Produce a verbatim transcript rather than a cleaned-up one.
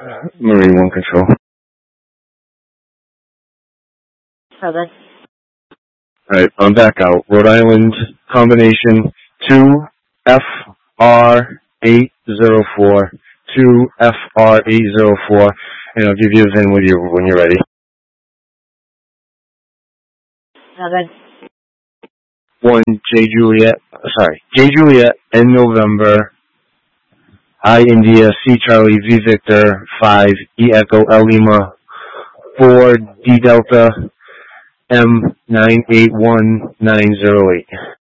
Marine One Control. Seven. Alright, I'm back out. Rhode Island combination two F R eight zero four, two F R eight zero four, and I'll give you a V I N with you when you're ready. Seven. One J Juliet, sorry, J Juliet, N November, I India, C Charlie, V Victor, five, E Echo, L Lima, four, D Delta, M nine eight one nine zero eight.